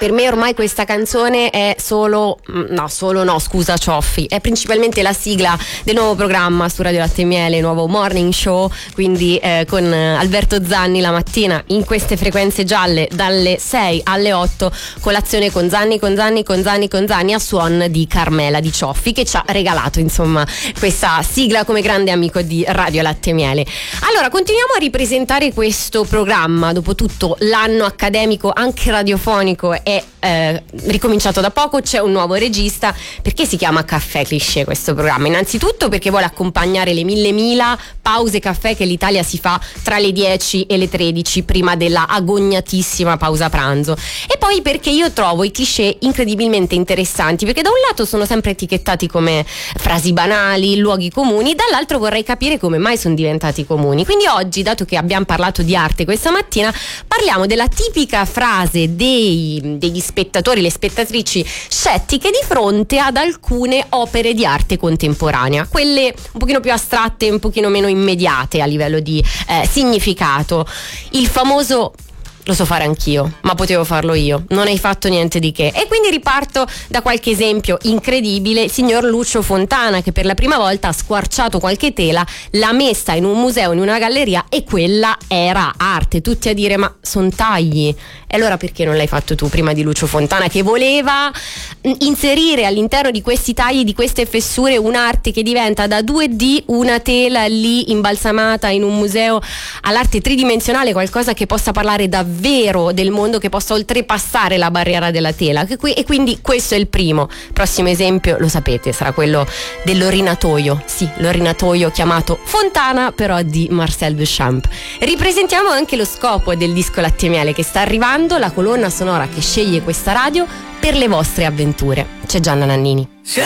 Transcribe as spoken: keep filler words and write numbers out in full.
Per me ormai questa canzone è solo, no, solo no, scusa Cioffi, è principalmente la sigla del nuovo programma su Radio Latte e Miele, nuovo morning show, quindi eh, con Alberto Zanni la mattina in queste frequenze gialle dalle sei alle otto, colazione con Zanni, con Zanni, con Zanni, con Zanni a suon di Carmela di Cioffi, che ci ha regalato insomma questa sigla come grande amico di Radio Latte e Miele. Allora, continuiamo a ripresentare questo programma. Dopo tutto l'anno accademico anche radiofonico è eh, ricominciato da poco, c'è un nuovo regista. Perché si chiama Caffè Cliché questo programma? Innanzitutto perché vuole accompagnare le mille mila pause caffè che l'Italia si fa tra le dieci e le tredici prima della agognatissima pausa pranzo, e poi perché io trovo i cliché incredibilmente interessanti, perché da un lato sono sempre etichettati come frasi banali, luoghi comuni, dall'altro vorrei capire come mai sono diventati comuni. Quindi oggi, dato che abbiamo parlato di arte questa mattina, parliamo della tipica frase dei, degli spettatori, le spettatrici scettiche di fronte ad alcune opere di arte contemporanea, quelle un pochino più astratte, un pochino meno immediate a livello di eh, significato. Il famoso "lo so fare anch'io, ma potevo farlo io, non hai fatto niente di che". E quindi riparto da qualche esempio incredibile. Il signor Lucio Fontana, che per la prima volta ha squarciato qualche tela, l'ha messa in un museo, in una galleria, e quella era arte. Tutti a dire: ma son tagli. E allora perché non l'hai fatto tu prima di Lucio Fontana, che voleva inserire all'interno di questi tagli, di queste fessure, un'arte che diventa da due D una tela lì imbalsamata in un museo, all'arte tridimensionale, qualcosa che possa parlare davvero del mondo, che possa oltrepassare la barriera della tela. E quindi questo è il primo. Prossimo esempio, lo sapete, sarà quello dell'orinatoio. Sì, l'orinatoio chiamato Fontana, però di Marcel Duchamp. Ripresentiamo anche lo scopo del disco Latte e Miele, che sta arrivando, la colonna sonora che sceglie questa radio per le vostre avventure. C'è Gianna Nannini.